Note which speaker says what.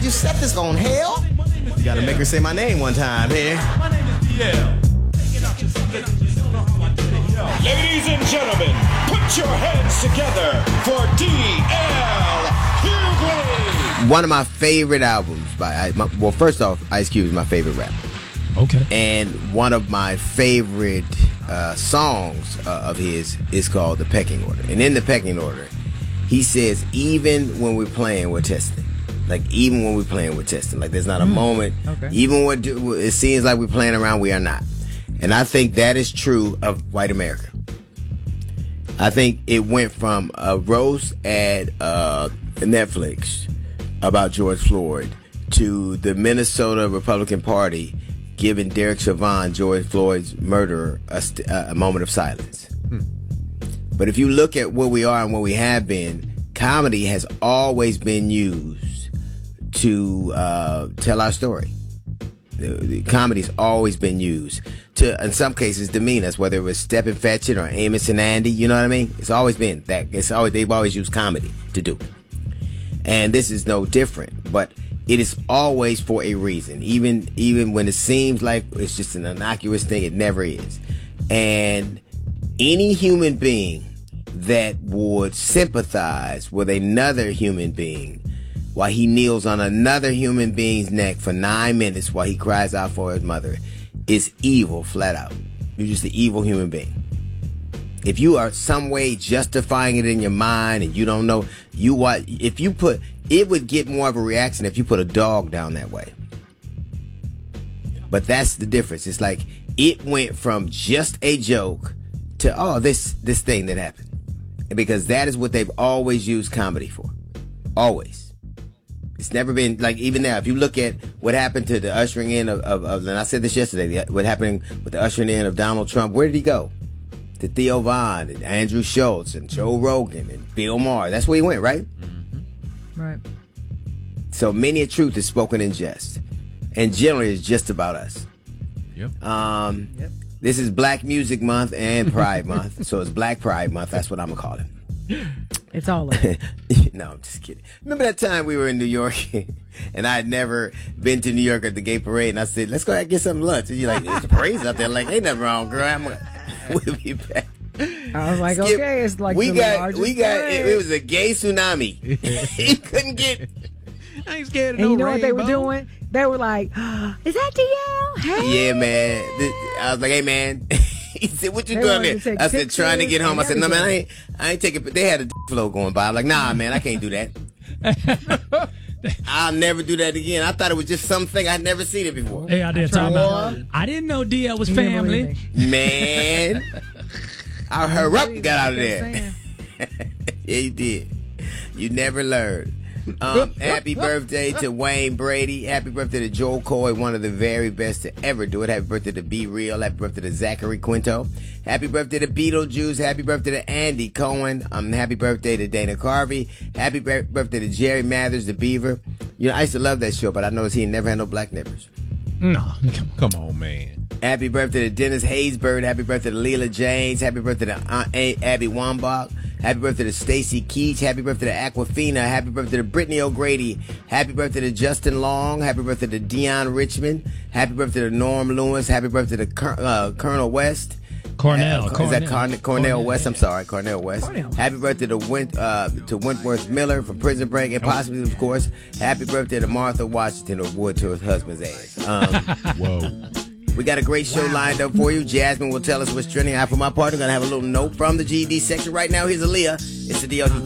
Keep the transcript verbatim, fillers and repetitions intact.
Speaker 1: did you set this on hell? You gotta make her say my name one time here.
Speaker 2: My name is D L.
Speaker 3: Ladies and gentlemen, put your hands together for D L Hughley.
Speaker 1: One of my favorite albums by, my, well, first off, Ice Cube is my favorite rapper.
Speaker 2: Okay.
Speaker 1: And one of my favorite uh, songs uh, of his is called The Pecking Order. And in The Pecking Order, he says, even when we're playing, we're testing. Like, even when we're playing, we're testing. Like, there's not a mm. moment. Okay. Even when it seems like we're playing around, we are not. And I think that is true of white America. I think it went from a roast at uh, Netflix about George Floyd to the Minnesota Republican Party giving Derek Chauvin, George Floyd's murderer, a, st- a moment of silence. Hmm. But if you look at where we are and where we have been, comedy has always been used to uh, tell our story. The, the comedy's always been used to, in some cases, demean us, whether it was Stepin Fetchit or Amos and Andy. You know what I mean? It's always been that. It's always they've always used comedy to do it, and this is no different. But it is always for a reason, even even when it seems like it's just an innocuous thing. It never is. And any human being that would sympathize with another human being while he kneels on another human being's neck for nine minutes while he cries out for his mother is evil, flat out. You're just an evil human being. If you are some way justifying it in your mind and you don't know, you what? If you put, it would get more of a reaction if you put a dog down that way. But that's the difference. It's like it went from just a joke to, oh, this this thing that happened. Because that is what they've always used comedy for. Always. It's never been, like, even now, if you look at what happened to the ushering in of, of, of and I said this yesterday, what happened with the ushering in of Donald Trump, where did he go? To Theo Von and Andrew Schultz and Joe Rogan and Bill Maher. That's where he went, right?
Speaker 4: Mm-hmm. Right.
Speaker 1: So many a truth is spoken in jest. And generally it's just about us.
Speaker 2: Yep.
Speaker 1: Um,
Speaker 4: yep.
Speaker 1: This is Black Music Month and Pride Month. So it's Black Pride Month. That's what I'm going to call it.
Speaker 4: It's all of it.
Speaker 1: No, I'm just kidding. Remember that time we were in New York and I had never been to New York at the gay parade and I said, let's go out and get some lunch. And you're like, there's parades out there. Like, ain't nothing wrong, girl. I'm gonna, we'll be back.
Speaker 4: I was like,
Speaker 1: Skip,
Speaker 4: okay, it's like
Speaker 1: we
Speaker 4: the
Speaker 1: got,
Speaker 4: largest
Speaker 1: we got, it,
Speaker 4: parade.
Speaker 1: it was a gay tsunami. He couldn't get.
Speaker 2: I ain't scared of
Speaker 4: And
Speaker 2: no
Speaker 4: you know what they were
Speaker 2: rainbow.
Speaker 4: doing? They were like, oh, is that D L? Hey.
Speaker 1: Yeah, man. This, I was like, hey, man. He said, what you
Speaker 4: They
Speaker 1: doing
Speaker 4: wanted to
Speaker 1: there?
Speaker 4: take
Speaker 1: I said, trying to get home. I said, no, man, I ain't, I ain't taking, they had a flow going by. I'm like, nah, man, I can't do that. I'll never do that again. I thought it was just something. I'd never seen it before.
Speaker 2: Hey, I did
Speaker 4: I
Speaker 2: talk about
Speaker 4: tried.
Speaker 2: it. I didn't know D L was
Speaker 4: You didn't
Speaker 2: family.
Speaker 4: believe me.
Speaker 1: Man. I hurry up and got out of
Speaker 4: That's
Speaker 1: there.
Speaker 4: what I'm
Speaker 1: Yeah, you did. You never learned. Um, happy birthday to Wayne Brady. Happy birthday to Joel Coy, one of the very best to ever do it. Happy birthday to Be Real. Happy birthday to Zachary Quinto. Happy birthday to Beetlejuice. Happy birthday to Andy Cohen. Um, happy birthday to Dana Carvey. Happy bir- birthday to Jerry Mathers, the Beaver. You know, I used to love that show, but I noticed he never had no black nippers.
Speaker 2: No, come on.
Speaker 5: Come on, man.
Speaker 1: Happy birthday to Dennis Haysbert. Happy birthday to Leela James. Happy birthday to Aunt A- Abby Wambach. Happy birthday to Stacy Keach. Happy birthday to Aquafina. Happy birthday to Brittany O'Grady. Happy birthday to Justin Long. Happy birthday to Dion Richmond. Happy birthday to Norm Lewis. Happy birthday to Cur- uh, Colonel West.
Speaker 2: Cornell.
Speaker 1: Uh,
Speaker 2: Cornell.
Speaker 1: Is that Cornell, Cornell West? I'm sorry, Cornell West.
Speaker 4: Cornell.
Speaker 1: Happy birthday to Went uh, to Wentworth Miller from Prison Break, and possibly, of course, happy birthday to Martha Washington, or Wood to her husband's ass. Um,
Speaker 5: Whoa.
Speaker 1: we got a great show lined up for you. Jasmine will tell us what's trending. I, for my part, I'm gonna have a little note from the G E D section right now. Here's Aaliyah. It's the D L